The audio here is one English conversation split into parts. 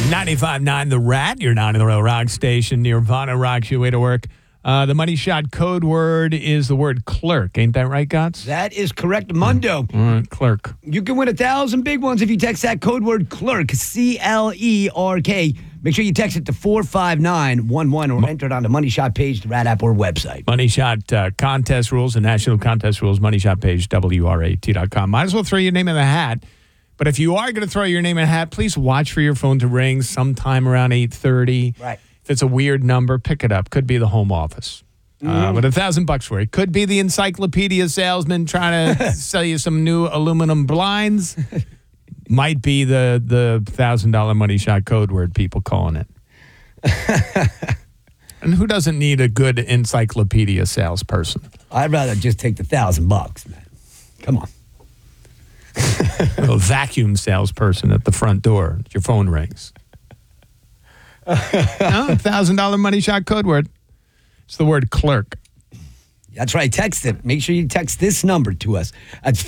95.9 The Rat, your non-in-the-row rock station. Nirvana rocks your way to work. The Money Shot code word is the word clerk. Ain't that right, Gotts? That is correct, Mundo. All right, clerk. You can win 1,000 big ones if you text that code word clerk, C-L-E-R-K. Make sure you text it to 45911 or enter it on the Money Shot page, the Rat app, or website. Money Shot contest rules and national contest rules, Money Shot page, WRAT.com. Might as well throw your name in the hat. But if you are going to throw your name in a hat, please watch for your phone to ring sometime around 8:30. Right. If it's a weird number, pick it up. Could be the home office. But $1,000 for it. Could be the encyclopedia salesman trying to sell you some new aluminum blinds. Might be the $1,000 Money Shot code word people calling it. And who doesn't need a good encyclopedia salesperson? I'd rather just take the $1,000, man. Come on. A vacuum salesperson at the front door. Your phone rings. $1,000 Money Shot code word. It's the word clerk. That's right. Text it. Make sure you text this number to us. That's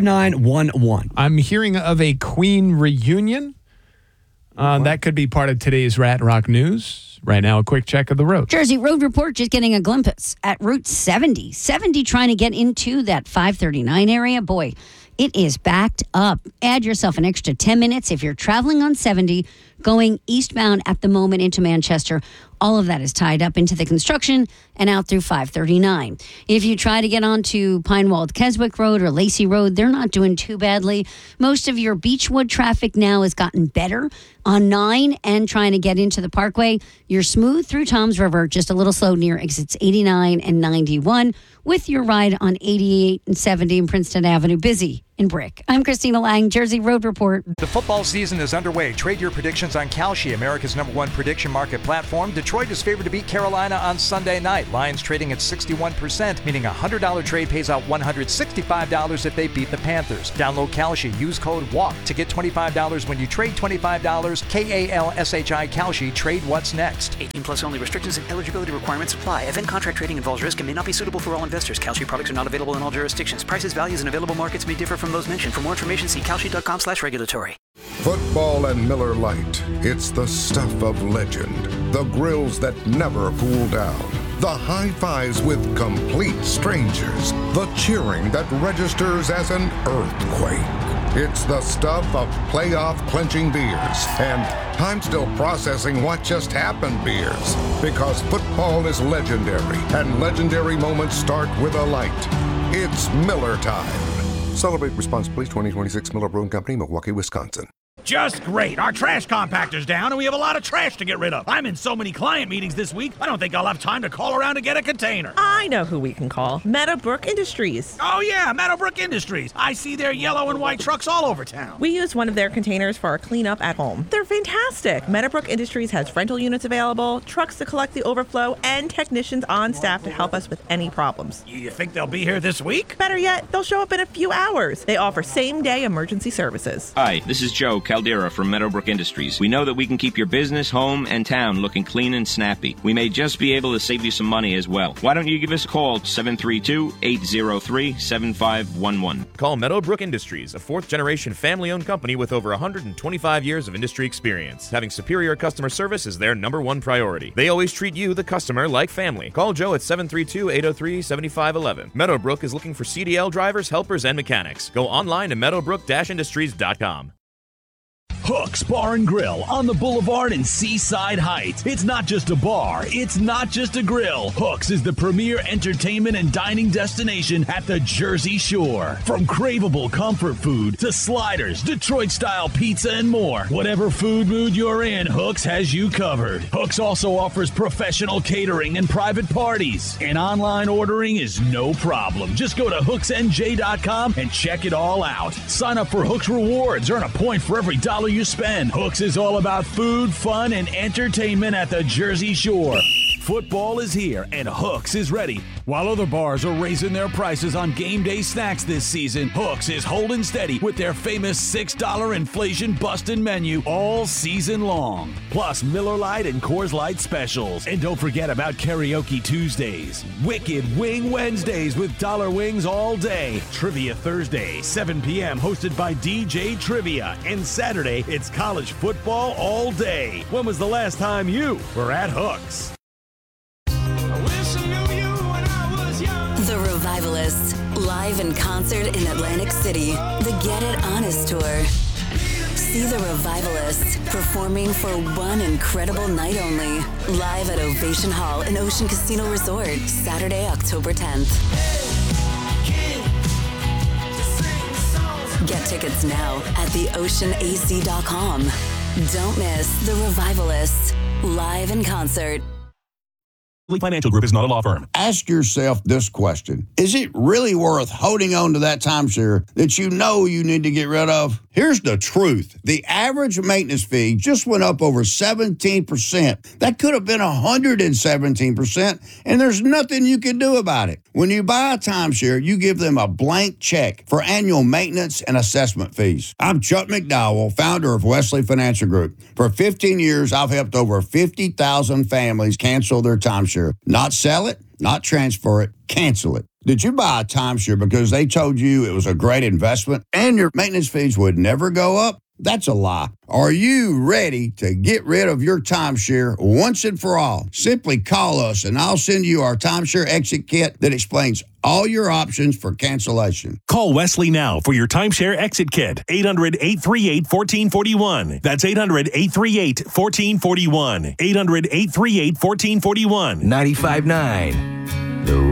45911. I'm hearing of a Queen reunion. That could be part of today's Rat Rock News. Right now, a quick check of the road. Jersey Road Report just getting a glimpse at Route 70. 70 trying to get into that 539 area. Boy, it is backed up. Add yourself an extra 10 minutes if you're traveling on 70, going eastbound at the moment into Manchester. All of that is tied up into the construction and out through 539. If you try to get onto Pinewald Keswick Road or Lacey Road, they're not doing too badly. Most of your Beechwood traffic now has gotten better on 9 and trying to get into the Parkway. You're smooth through Toms River, just a little slow near exits 89 and 91 with your ride on 88 and 70 in Princeton Avenue busy in Brick. I'm Christina Lang, Jersey Road Report. The football season is underway. Trade your predictions on Kalshi, America's #1 prediction market platform. Detroit is favored to beat Carolina on Sunday night. Lions trading at 61%, meaning a $100 trade pays out $165 if they beat the Panthers. Download Kalshi. Use code WALK to get $25 when you trade $25. Kalshi. Kalshi. Trade what's next. 18 plus only. Restrictions and eligibility requirements apply. Event contract trading involves risk and may not be suitable for all investors. Kalshi products are not available in all jurisdictions. Prices, values, and available markets may differ from those mentioned. For more information, see kalshi.com/regulatory. Football and Miller Lite. It's the stuff of legend. The grills that never cool down. The high fives with complete strangers. The cheering that registers as an earthquake. It's the stuff of playoff clinching beers and I'm still processing what just happened beers. Because football is legendary and legendary moments start with a light. It's Miller time. Celebrate responsibly. 2026 Miller Brewing Company, Milwaukee, Wisconsin. Just great. Our trash compactor's down and we have a lot of trash to get rid of. I'm in so many client meetings this week, I don't think I'll have time to call around to get a container. I know who we can call. Meadowbrook Industries. Oh yeah, Meadowbrook Industries. I see their yellow and white trucks all over town. We use one of their containers for our cleanup at home. They're fantastic. Meadowbrook Industries has rental units available, trucks to collect the overflow, and technicians on staff to help us with any problems. You think they'll be here this week? Better yet, they'll show up in a few hours. They offer same-day emergency services. Hi, this is Joe Caldera from Meadowbrook Industries. We know that we can keep your business, home, and town looking clean and snappy. We may just be able to save you some money as well. Why don't you give us a call, 732-803-7511. Call Meadowbrook Industries, a fourth-generation family-owned company with over 125 years of industry experience. Having superior customer service is their #1 priority. They always treat you, the customer, like family. Call Joe at 732-803-7511. Meadowbrook is looking for CDL drivers, helpers, and mechanics. Go online to meadowbrook-industries.com. Hooks Bar and Grill on the Boulevard in Seaside Heights. It's not just a bar. It's not just a grill. Hooks is the premier entertainment and dining destination at the Jersey Shore. From craveable comfort food to sliders, Detroit-style pizza, and more. Whatever food mood you're in, Hooks has you covered. Hooks also offers professional catering and private parties. And online ordering is no problem. Just go to hooksnj.com and check it all out. Sign up for Hooks Rewards. Earn a point for every dollar you spend. Hooks is all about food, fun, and entertainment at the Jersey Shore. Football is here, and Hooks is ready. While other bars are raising their prices on game day snacks this season, Hooks is holding steady with their famous $6 inflation bustin' menu all season long. Plus Miller Lite and Coors Light specials. And don't forget about Karaoke Tuesdays, Wicked Wing Wednesdays with dollar wings all day, Trivia Thursday, 7 p.m. hosted by DJ Trivia, and Saturday it's college football all day. When was the last time you were at Hooks? The Revivalists, live in concert in Atlantic City. The Get It Honest Tour. See the Revivalists performing for one incredible night only. Live at Ovation Hall in Ocean Casino Resort, Saturday, October 10th. Get tickets now at theoceanac.com. Don't miss the Revivalists, live in concert. Financial Group is not a law firm. Ask yourself this question. Is it really worth holding on to that timeshare that you know you need to get rid of? Here's the truth. The average maintenance fee just went up over 17%. That could have been 117%, and there's nothing you can do about it. When you buy a timeshare, you give them a blank check for annual maintenance and assessment fees. I'm Chuck McDowell, founder of Wesley Financial Group. For 15 years, I've helped over 50,000 families cancel their timeshare. Not sell it, not transfer it, cancel it. Did you buy a timeshare because they told you it was a great investment and your maintenance fees would never go up? That's a lie. Are you ready to get rid of your timeshare once and for all? Simply call us and I'll send you our timeshare exit kit that explains all your options for cancellation. Call Wesley now for your timeshare exit kit. 800-838-1441. That's 800-838-1441. 800-838-1441. 95.9.